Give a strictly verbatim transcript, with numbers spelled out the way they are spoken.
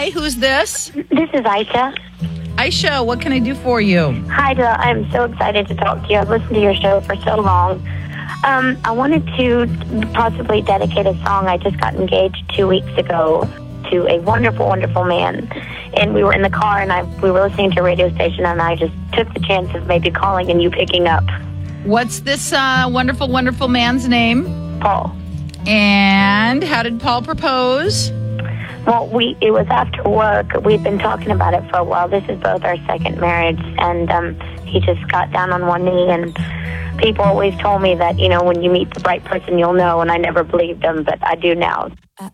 Hi, who's this? This is Aisha. Aisha, what can I do for you? Hi, Della. I'm so excited to talk to you. I've listened to your show for so long. Um, I wanted to possibly dedicate a song. I just got engaged two weeks ago to a wonderful, wonderful man. And we were in the car, and I we were listening to a radio station, and I just took the chance of maybe calling and you picking up. What's this uh, wonderful, wonderful man's name? Paul. And how did Paul propose? Well, we it was after work. We've been talking about it for a while. This is both our second marriage, and um, he just got down on one knee. And people always told me that, you know, when you meet the right person, you'll know, and I never believed them, but I do now. I